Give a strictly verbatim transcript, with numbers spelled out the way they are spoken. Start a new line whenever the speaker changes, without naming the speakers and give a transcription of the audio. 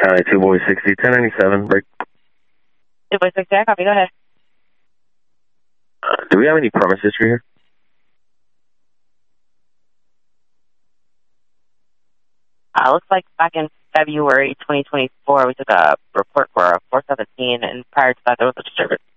County two Boy sixty, ten ninety-seven, break.
two Boy sixty, I copy, go ahead.
Uh, do we have any premise history here?
Uh, looks like back in February twenty twenty-four, we took a report for a four seventeen, and prior to that, there was a disturbance.